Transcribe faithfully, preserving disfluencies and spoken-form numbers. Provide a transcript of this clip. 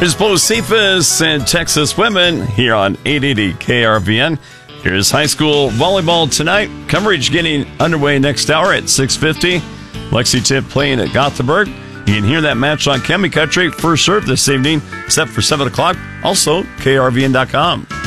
Here's Bo Cephas and Texas women here on eight eighty K R V N. Here's high school volleyball tonight. Coverage getting underway next hour at six fifty. Lexington playing at Gothenburg. You can hear that match on Chemi Country. First serve this evening, set for seven o'clock. Also, K R V N dot com.